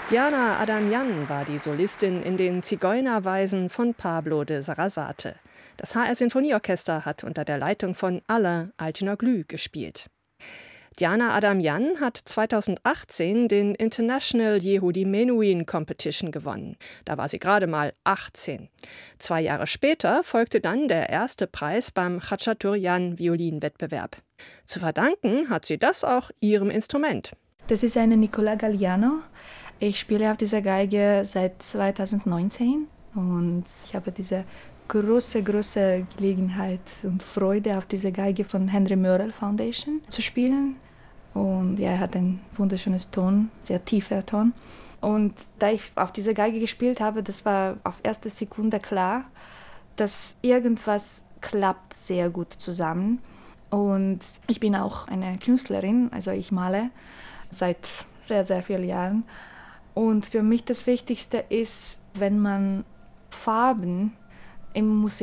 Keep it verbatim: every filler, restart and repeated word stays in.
Diana Adamjan war die Solistin in den Zigeunerweisen von Pablo de Sarasate. Das H R-Sinfonieorchester hat unter der Leitung von Alain Altinoglu gespielt. Diana Adamjan hat zweitausendachtzehn den International Yehudi Menuhin Competition gewonnen. Da war sie gerade mal achtzehn. Zwei Jahre später folgte dann der erste Preis beim Khachaturian Violinwettbewerb. Zu verdanken hat sie das auch ihrem Instrument. Das ist eine Nicola Galliano. Ich spiele auf dieser Geige seit zweitausendneunzehn und ich habe diese große, große Gelegenheit und Freude, auf dieser Geige von Henry Mörel Foundation zu spielen. Und ja, er hat ein wunderschönes Ton, sehr tiefer Ton. Und da ich auf dieser Geige gespielt habe, das war auf erste Sekunde klar, dass irgendwas klappt sehr gut zusammen. Und ich bin auch eine Künstlerin, also ich male seit sehr, sehr vielen Jahren. Und für mich das Wichtigste ist, wenn man Farben im Museum